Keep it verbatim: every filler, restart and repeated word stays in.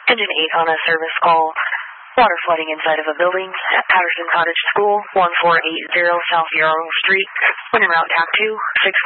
Engine eight on a service call. Water flooding inside of a building at Patterson Cottage School, one four eight zero South Yarrow Street. When en route, T A C two, six